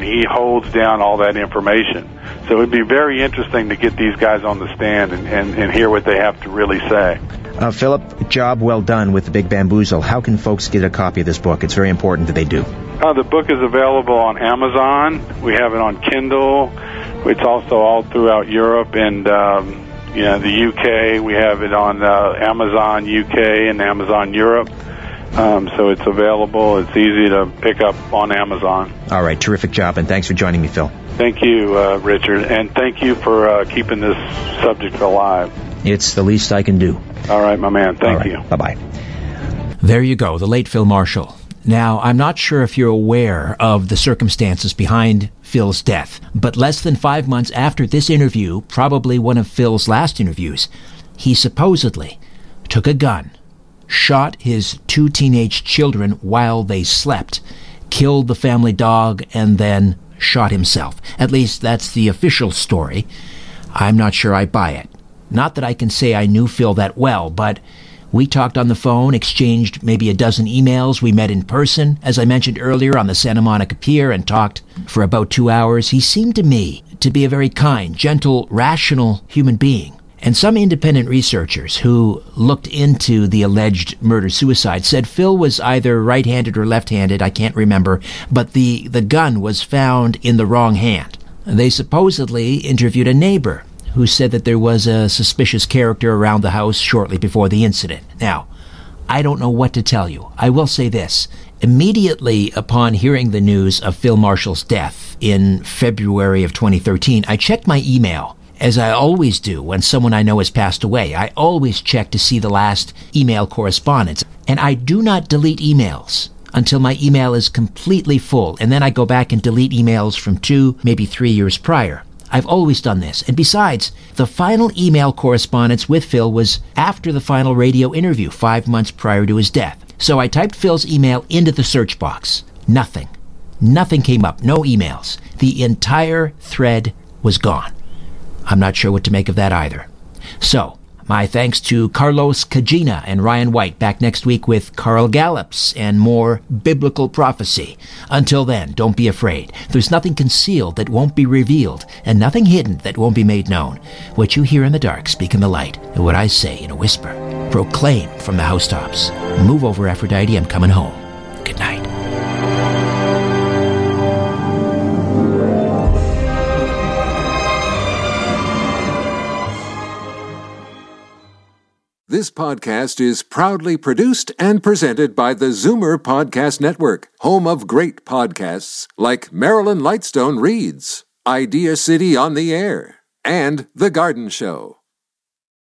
he holds down all that information. So it'd be very interesting to get these guys on the stand and hear what they have to really say. Philip, job well done with The Big Bamboozle. How can folks get a copy of this book? It's very important that they do. The book is available on Amazon. We have it on Kindle. It's also all throughout Europe and the UK. We have it on Amazon UK and Amazon Europe. So it's available. It's easy to pick up on Amazon. All right, terrific job, and thanks for joining me, Phil. Thank you, Richard, and thank you for keeping this subject alive. It's the least I can do. All right, my man. Thank you. Bye-bye. There you go, the late Phil Marshall. Now, I'm not sure if you're aware of the circumstances behind Phil's death, but less than 5 months after this interview, probably one of Phil's last interviews, he supposedly took a gun, shot his 2 teenage children while they slept, killed the family dog, and then shot himself. At least that's the official story. I'm not sure I buy it. Not that I can say I knew Phil that well, but we talked on the phone, exchanged maybe a dozen emails. We met in person, as I mentioned earlier, on the Santa Monica Pier and talked for about 2 hours. He seemed to me to be a very kind, gentle, rational human being. And some independent researchers who looked into the alleged murder-suicide said Phil was either right-handed or left-handed, I can't remember, but the gun was found in the wrong hand. They supposedly interviewed a neighbor who said that there was a suspicious character around the house shortly before the incident. Now, I don't know what to tell you. I will say this. Immediately upon hearing the news of Phil Marshall's death in February of 2013, I checked my email, as I always do when someone I know has passed away. I always check to see the last email correspondence. And I do not delete emails until my email is completely full. And then I go back and delete emails from 2, maybe 3 years prior. I've always done this. And besides, the final email correspondence with Phil was after the final radio interview, 5 months prior to his death. So I typed Phil's email into the search box. Nothing. Nothing came up. No emails. The entire thread was gone. I'm not sure what to make of that either. So, my thanks to Carlos Cagina and Ryan White, back next week with Carl Gallups and more biblical prophecy. Until then, don't be afraid. There's nothing concealed that won't be revealed, and nothing hidden that won't be made known. What you hear in the dark, speak in the light, and what I say in a whisper, proclaim from the housetops. Move over, Aphrodite, I'm coming home. Good night. This podcast is proudly produced and presented by the Zoomer Podcast Network, home of great podcasts like Marilyn Lightstone Reads, Idea City on the Air, and The Garden Show.